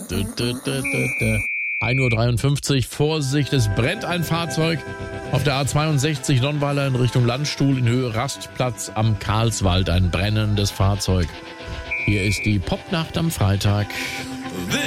1:53 Uhr, Vorsicht, es brennt ein Fahrzeug auf der A62 Nonnweiler in Richtung Landstuhl in Höhe Rastplatz am Karlswald, ein brennendes Fahrzeug. Hier ist die Popnacht am Freitag.